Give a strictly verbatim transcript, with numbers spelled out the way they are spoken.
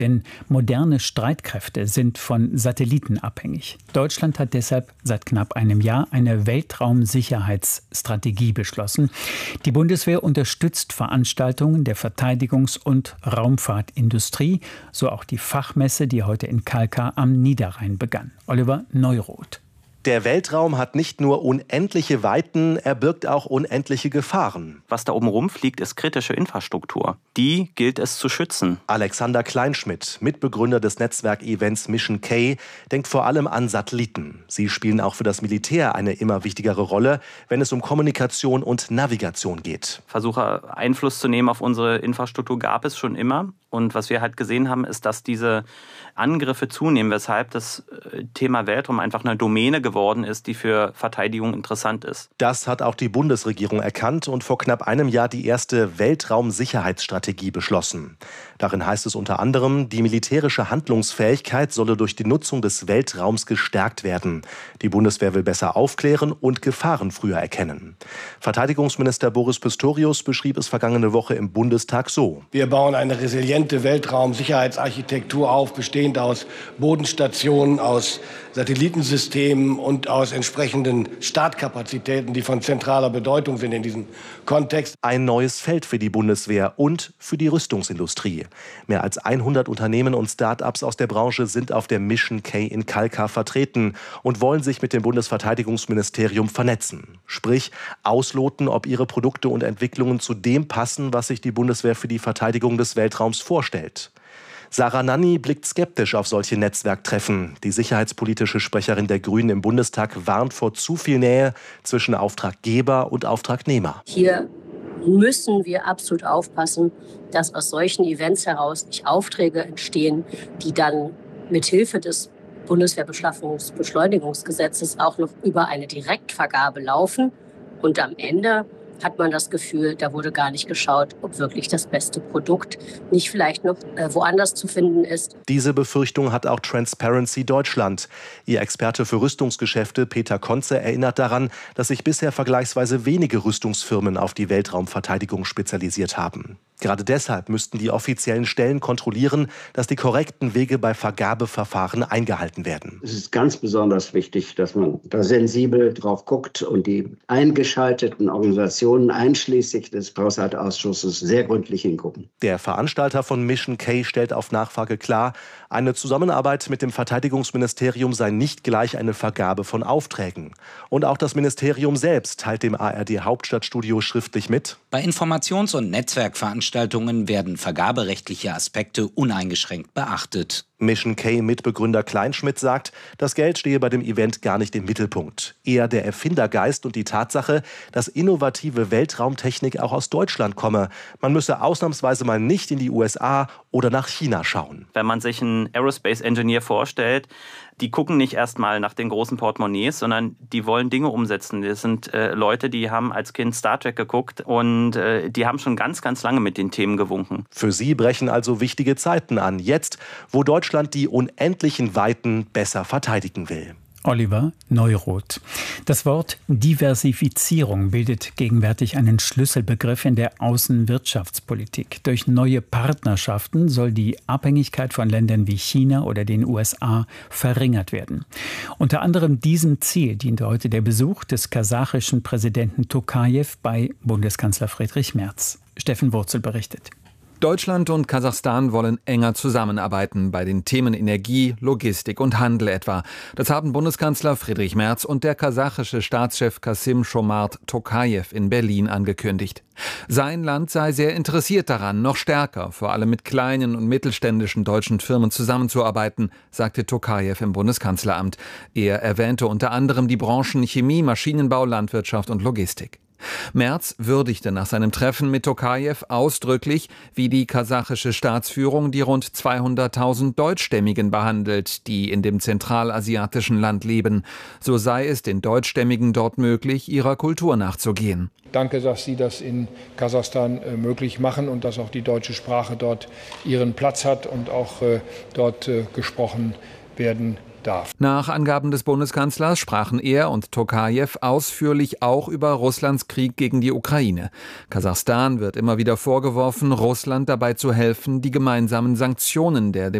Denn moderne Streitkräfte sind von Satelliten abhängig. Deutschland hat deshalb seit knapp einem Jahr eine Weltraumsicherheitsstrategie beschlossen. Die Bundeswehr unterstützt Veranstaltungen der Verteidigungs- und Raumfahrtindustrie, so auch die Fachmesse, die heute in Kalkar am Niederrhein begann. Oliver Neuroth. Der Weltraum hat nicht nur unendliche Weiten, er birgt auch unendliche Gefahren. Was da oben rumfliegt, ist kritische Infrastruktur. Die gilt es zu schützen. Alexander Kleinschmidt, Mitbegründer des Netzwerkevents Mission K, denkt vor allem an Satelliten. Sie spielen auch für das Militär eine immer wichtigere Rolle, wenn es um Kommunikation und Navigation geht. Versuche, Einfluss zu nehmen auf unsere Infrastruktur gab es schon immer. Und was wir halt gesehen haben, ist, dass diese Angriffe zunehmen, weshalb das Thema Weltraum einfach eine Domäne geworden ist, die für Verteidigung interessant ist. Das hat auch die Bundesregierung erkannt und vor knapp einem Jahr die erste Weltraumsicherheitsstrategie beschlossen. Darin heißt es unter anderem, die militärische Handlungsfähigkeit solle durch die Nutzung des Weltraums gestärkt werden. Die Bundeswehr will besser aufklären und Gefahren früher erkennen. Verteidigungsminister Boris Pistorius beschrieb es vergangene Woche im Bundestag so: Wir bauen eine resiliente Weltraumsicherheitsarchitektur auf, bestehend aus Bodenstationen, aus Satellitensystemen und aus entsprechenden Startkapazitäten, die von zentraler Bedeutung sind in diesem Kontext. Ein neues Feld für die Bundeswehr und für die Rüstungsindustrie. Mehr als hundert Unternehmen und Start-ups aus der Branche sind auf der Mission K in Kalkar vertreten und wollen sich mit dem Bundesverteidigungsministerium vernetzen. Sprich, ausloten, ob ihre Produkte und Entwicklungen zu dem passen, was sich die Bundeswehr für die Verteidigung des Weltraums vorstellt. Sarah Nanni blickt skeptisch auf solche Netzwerktreffen. Die sicherheitspolitische Sprecherin der Grünen im Bundestag warnt vor zu viel Nähe zwischen Auftraggeber und Auftragnehmer. Hier müssen wir absolut aufpassen, dass aus solchen Events heraus nicht Aufträge entstehen, die dann mithilfe des Bundeswehrbeschaffungsbeschleunigungsgesetzes auch noch über eine Direktvergabe laufen. Und am Ende hat man das Gefühl, da wurde gar nicht geschaut, ob wirklich das beste Produkt nicht vielleicht noch äh, woanders zu finden ist. Diese Befürchtung hat auch Transparency Deutschland. Ihr Experte für Rüstungsgeschäfte Peter Konze erinnert daran, dass sich bisher vergleichsweise wenige Rüstungsfirmen auf die Weltraumverteidigung spezialisiert haben. Gerade deshalb müssten die offiziellen Stellen kontrollieren, dass die korrekten Wege bei Vergabeverfahren eingehalten werden. Es ist ganz besonders wichtig, dass man da sensibel drauf guckt und die eingeschalteten Organisationen einschließlich des Haushaltsausschusses sehr gründlich hingucken. Der Veranstalter von Mission K stellt auf Nachfrage klar, eine Zusammenarbeit mit dem Verteidigungsministerium sei nicht gleich eine Vergabe von Aufträgen. Und auch das Ministerium selbst teilt dem A R D-Hauptstadtstudio schriftlich mit: Bei Informations- und Netzwerkveranstaltungen werden vergaberechtliche Aspekte uneingeschränkt beachtet. Mission K-Mitbegründer Kleinschmidt sagt, das Geld stehe bei dem Event gar nicht im Mittelpunkt. Eher der Erfindergeist und die Tatsache, dass innovative Weltraumtechnik auch aus Deutschland komme. Man müsse ausnahmsweise mal nicht in die U S A oder nach China schauen. Wenn man sich einen Aerospace Engineer vorstellt, die gucken nicht erstmal nach den großen Portemonnaies, sondern die wollen Dinge umsetzen. Das sind äh, Leute, die haben als Kind Star Trek geguckt und äh, die haben schon ganz, ganz lange mit den Themen gewunken. Für sie brechen also wichtige Zeiten an. Jetzt, wo Deutschland die unendlichen Weiten besser verteidigen will. Oliver Neuroth. Das Wort Diversifizierung bildet gegenwärtig einen Schlüsselbegriff in der Außenwirtschaftspolitik. Durch neue Partnerschaften soll die Abhängigkeit von Ländern wie China oder den U S A verringert werden. Unter anderem diesem Ziel diente heute der Besuch des kasachischen Präsidenten Tokajew bei Bundeskanzler Friedrich Merz. Steffen Wurzel berichtet. Deutschland und Kasachstan wollen enger zusammenarbeiten bei den Themen Energie, Logistik und Handel etwa. Das haben Bundeskanzler Friedrich Merz und der kasachische Staatschef Kassym-Jomart Tokajew in Berlin angekündigt. Sein Land sei sehr interessiert daran, noch stärker, vor allem mit kleinen und mittelständischen deutschen Firmen zusammenzuarbeiten, sagte Tokajew im Bundeskanzleramt. Er erwähnte unter anderem die Branchen Chemie, Maschinenbau, Landwirtschaft und Logistik. Merz würdigte nach seinem Treffen mit Tokajew ausdrücklich, wie die kasachische Staatsführung die rund zweihunderttausend Deutschstämmigen behandelt, die in dem zentralasiatischen Land leben. So sei es den Deutschstämmigen dort möglich, ihrer Kultur nachzugehen. Danke, dass Sie das in Kasachstan äh, möglich machen und dass auch die deutsche Sprache dort ihren Platz hat und auch äh, dort äh, gesprochen werden darf. Nach Angaben des Bundeskanzlers sprachen er und Tokajew ausführlich auch über Russlands Krieg gegen die Ukraine. Kasachstan wird immer wieder vorgeworfen, Russland dabei zu helfen, die gemeinsamen Sanktionen der